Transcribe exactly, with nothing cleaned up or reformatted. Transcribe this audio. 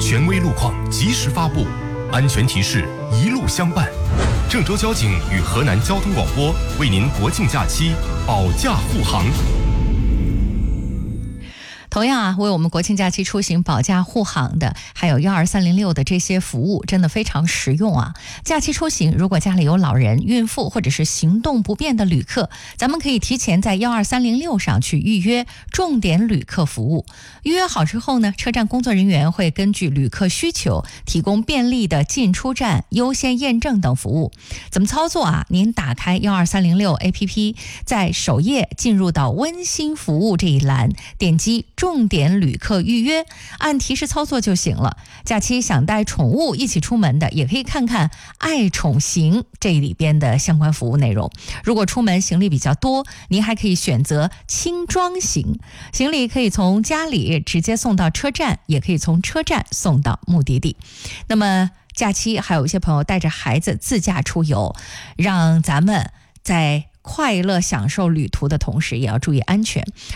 权威路况及时发布，安全提示一路相伴。郑州交警与河南交通广播为您国庆假期保驾护航。 同样啊，为我们国庆假期出行保驾护航的还有一二三零六的这些服务，真的非常实用啊。假期出行，如果家里有老人、孕妇或者是行动不便的旅客，咱们可以提前在一二三零六上去预约重点旅客服务。预约好之后呢，车站工作人员会根据旅客需求提供便利的进出站、优先验证等服务。怎么操作啊？您打开一二三零六 A P P， 在首页进入到温馨服务这一栏，点击重点旅客预约，按提示操作就行了。假期想带宠物一起出门的，也可以看看爱宠行这里边的相关服务内容。如果出门行李比较多，您还可以选择轻装行，行李可以从家里直接送到车站，也可以从车站送到目的地。那么假期还有一些朋友带着孩子自驾出游，让咱们在快乐享受旅途的同时，也要注意安全。